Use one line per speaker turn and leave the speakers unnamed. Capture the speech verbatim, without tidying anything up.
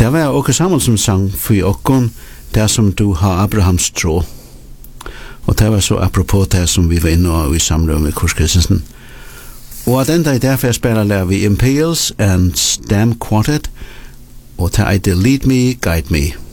Det var Åke Samuelsen sang for okkon, det som du har Abrahams tro. Og det var så apropos det som vi var inne og i samråd med Kurs Christensen. Og at enda i derfor jeg spiller lærer vi Imperials and Stam Quartet, og det er The Lead Me, Guide Me.